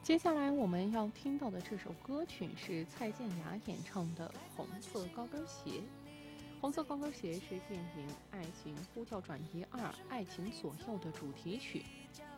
接下来我们要听到的这首歌曲是蔡健雅演唱的《红色高跟鞋》。《红色高跟鞋》是电影《爱情呼叫转移2：爱情左右》的主题曲。